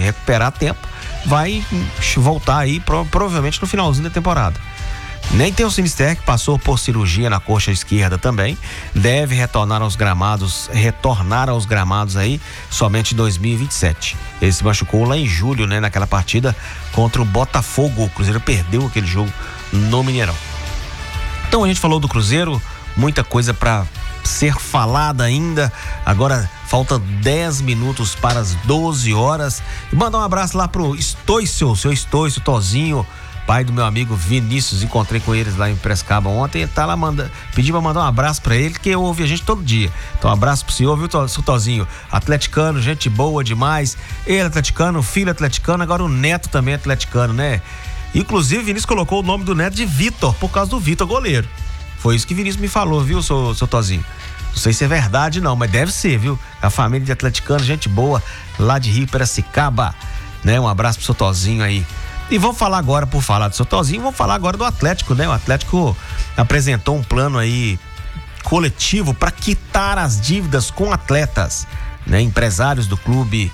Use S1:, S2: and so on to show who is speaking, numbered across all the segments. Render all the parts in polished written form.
S1: recuperar tempo, vai voltar aí provavelmente no finalzinho da temporada. Nem tem o Sinisterra, que passou por cirurgia na coxa esquerda também, deve retornar aos gramados aí somente em 2027. Ele se machucou lá em julho, né, naquela partida contra o Botafogo. O Cruzeiro perdeu aquele jogo no Mineirão. Então a gente falou do Cruzeiro, muita coisa para ser falada ainda. Agora falta 10 minutos para as 12 horas. E mandar um abraço lá pro Stoicio, seu Stoicio, Tozinho, pai do meu amigo Vinícius. Encontrei com eles lá em Piracicaba ontem. Ele tá lá, pedi pra mandar um abraço pra ele, que ouve a gente todo dia. Então um abraço pro senhor, viu, Tozinho? Atleticano, gente boa demais. Ele atleticano, filho atleticano, agora o neto também é atleticano, né? Inclusive, Vinícius colocou o nome do neto de Vitor, por causa do Vitor goleiro. Foi isso que Vinícius me falou, viu, seu Tozinho? Não sei se é verdade não, mas deve ser, viu? A família de atleticano, gente boa, lá de Rio Piracicaba, né? Um abraço pro seu Tozinho aí. E vamos falar agora, por falar do seu Tozinho, vamos falar agora do Atlético, né? O Atlético apresentou um plano aí coletivo para quitar as dívidas com atletas, né? Empresários do clube,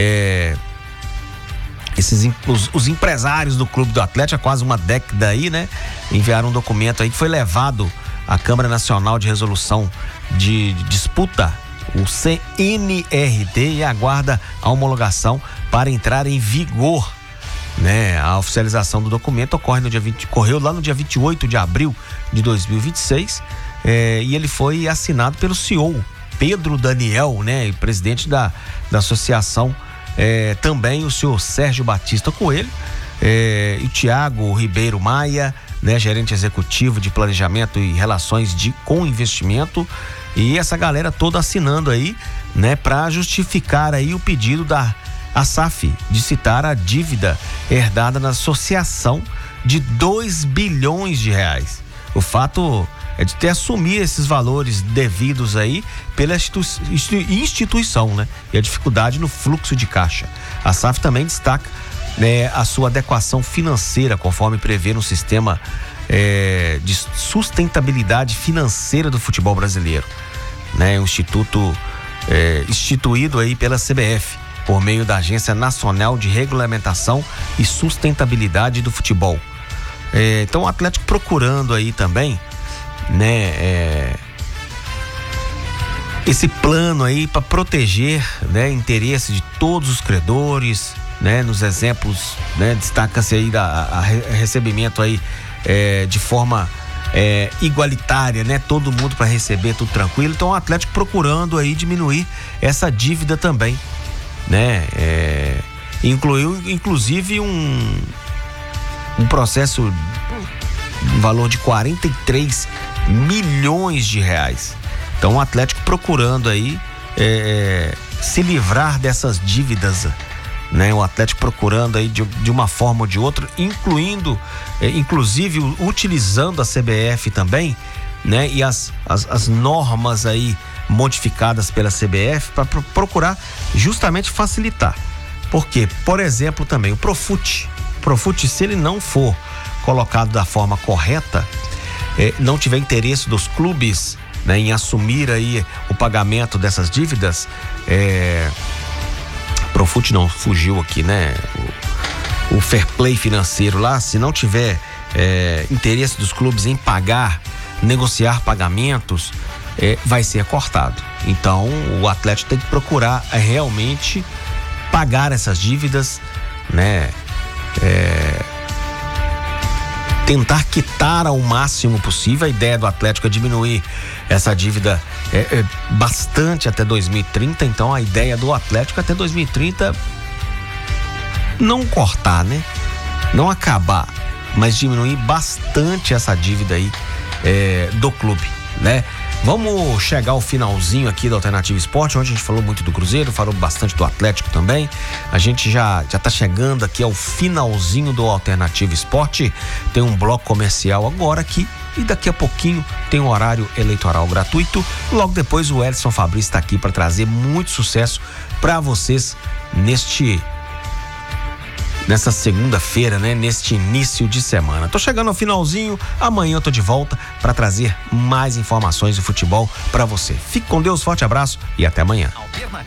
S1: os empresários do clube do Atlético há quase uma década aí, né? Enviaram um documento aí que foi levado à Câmara Nacional de Resolução de Disputa, o CNRD, e aguarda a homologação para entrar em vigor, né? A oficialização do documento ocorreu lá no dia 28 de abril de 2026, e ele foi assinado pelo CEO Pedro Daniel, né? Presidente da associação, também o senhor Sérgio Batista Coelho, e o Tiago Ribeiro Maia, né? Gerente executivo de planejamento e relações com investimento, e essa galera toda assinando aí, né? Para justificar aí o pedido da SAF de citar a dívida herdada na associação de 2 bilhões de reais. O fato é de ter assumir esses valores devidos aí pela instituição, né? E a dificuldade no fluxo de caixa. A SAF também destaca, né, a sua adequação financeira, conforme prevê no sistema de sustentabilidade financeira do futebol brasileiro, né? Um instituto instituído aí pela CBF, por meio da Agência Nacional de Regulamentação e Sustentabilidade do Futebol. Então o Atlético procurando aí também, né, esse plano aí para proteger, né, interesse de todos os credores, né? Nos exemplos, né, destaca-se aí a recebimento aí de forma igualitária, né? Todo mundo para receber, tudo tranquilo. Então o Atlético procurando aí diminuir essa dívida também, né? Incluiu inclusive um processo no valor de 43 milhões de reais. Então o Atlético procurando aí se livrar dessas dívidas, né? O Atlético procurando aí de uma forma ou de outra, inclusive utilizando a CBF também, né? E as normas aí modificadas pela CBF para procurar justamente facilitar. Porque, por exemplo, também o Profut, se ele não for colocado da forma correta, não tiver interesse dos clubes, né, em assumir aí o pagamento dessas dívidas, Profut não, fugiu aqui, né? O fair play financeiro lá, se não tiver interesse dos clubes em negociar pagamentos, vai ser cortado. Então o Atlético tem que procurar realmente pagar essas dívidas, né? Tentar quitar ao máximo possível. A ideia do Atlético é diminuir essa dívida bastante até 2030. Então a ideia do Atlético até 2030 não cortar, né? Não acabar, mas diminuir bastante essa dívida aí do clube, né? Vamos chegar ao finalzinho aqui da Alternativa Esporte, onde a gente falou muito do Cruzeiro, falou bastante do Atlético também. A gente já tá chegando aqui ao finalzinho do Alternativa Esporte. Tem um bloco comercial agora aqui e daqui a pouquinho tem um horário eleitoral gratuito. Logo depois o Edson Fabrício está aqui para trazer muito sucesso para vocês nessa segunda-feira, né? Neste início de semana. Tô chegando ao finalzinho, amanhã eu tô de volta para trazer mais informações de futebol para você. Fique com Deus, forte abraço e até amanhã.